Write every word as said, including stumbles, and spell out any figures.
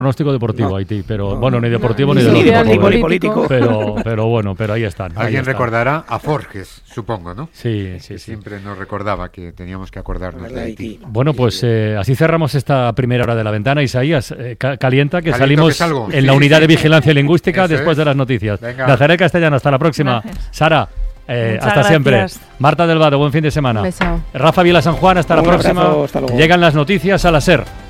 pronóstico deportivo, no. Haití, pero no, bueno, no, ni deportivo no, ni, ni, ni ni deportivo ni político. Pero, pero bueno, pero ahí están. Alguien ahí están. recordará a Forges, supongo, ¿no? Sí, sí, que sí. Siempre nos recordaba que teníamos que acordarnos de Haití. Bueno, pues eh, así cerramos esta primera hora de la ventana. Isaías, eh, ca- calienta que Caliento salimos que salgo. en Sí, la unidad sí. de vigilancia lingüística Eso después es. de las noticias. Venga. Nazaret Castellano, hasta la próxima. Gracias. Sara, eh, Muchas hasta siempre. gracias. Marta del Vado, buen fin de semana. Beso. Rafa Vila San Juan, hasta la Un próxima. abrazo, hasta luego. Llegan las noticias a la SER.